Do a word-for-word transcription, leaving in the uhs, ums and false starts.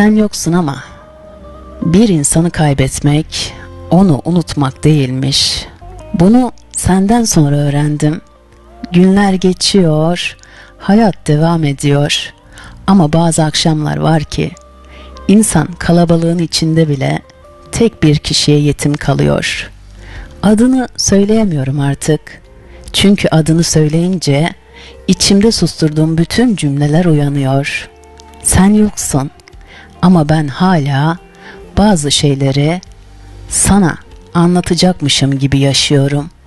Sen yoksun ama bir insanı kaybetmek onu unutmak değilmiş. Bunu senden sonra öğrendim. Günler geçiyor, hayat devam ediyor. Ama bazı akşamlar var ki insan kalabalığın içinde bile tek bir kişiye yetim kalıyor. Adını söyleyemiyorum artık. Çünkü adını söyleyince içimde susturduğum bütün cümleler uyanıyor. Sen yoksun ama ben hala bazı şeyleri sana anlatacakmışım gibi yaşıyorum.